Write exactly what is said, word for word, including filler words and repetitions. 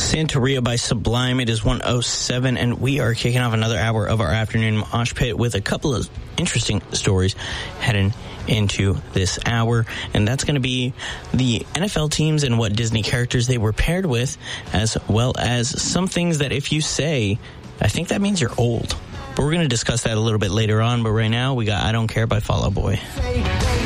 Santeria by Sublime. It is one oh seven, and we are kicking off another hour of our afternoon mosh pit with a couple of interesting stories heading into this hour, and that's going to be the N F L teams and what Disney characters they were paired with, as well as some things that if you say, I think that means you're old. But we're going to discuss that a little bit later on, but right now we got I Don't Care by Fall Out Boy.